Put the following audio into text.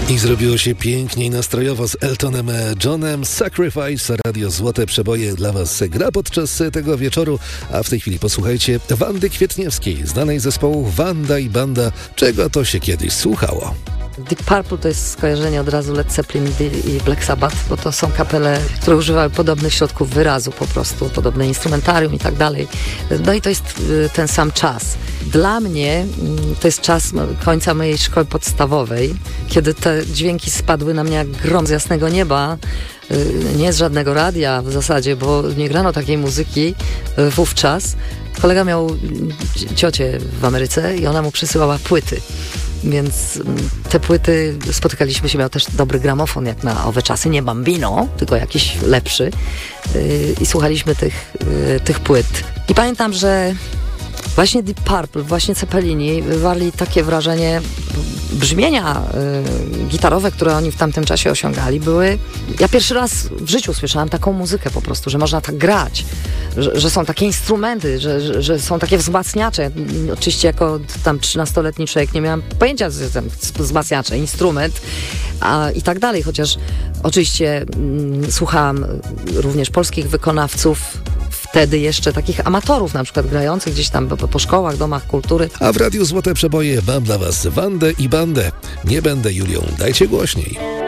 I zrobiło się pięknie i nastrojowo z Eltonem Johnem. Sacrifice, radio Złote Przeboje dla Was gra podczas tego wieczoru. A w tej chwili posłuchajcie Wandy Kwietniewskiej, znanej zespołu Wanda i Banda. Czego to się kiedyś słuchało? Deep Purple to jest skojarzenie od razu Led Zeppelin i Black Sabbath, bo to są kapele, które używały podobnych środków wyrazu po prostu, podobne instrumentarium i tak dalej. No i to jest ten sam czas. Dla mnie to jest czas końca mojej szkoły podstawowej, kiedy te dźwięki spadły na mnie jak grom z jasnego nieba. Nie z żadnego radia w zasadzie, bo nie grano takiej muzyki wówczas. Kolega miał ciocię w Ameryce i ona mu przysyłała płyty. Więc te płyty, spotykaliśmy się, miał też dobry gramofon, jak na owe czasy, nie Bambino, tylko jakiś lepszy. I słuchaliśmy tych płyt. I pamiętam, że właśnie Deep Purple, właśnie Zeppelini wywarli takie wrażenie, brzmienia gitarowe, które oni w tamtym czasie osiągali, były... Ja pierwszy raz w życiu słyszałam taką muzykę po prostu, że można tak grać, że są takie instrumenty, że są takie wzmacniacze. Oczywiście jako tam 13-letni człowiek nie miałam pojęcia, że tam wzmacniacze, instrument i tak dalej, chociaż oczywiście słuchałam również polskich wykonawców, wtedy jeszcze takich amatorów, na przykład grających gdzieś tam po szkołach, domach kultury. A w Radiu Złote Przeboje mam dla Was Wandę i Bandę. Nie będę Julią, dajcie głośniej.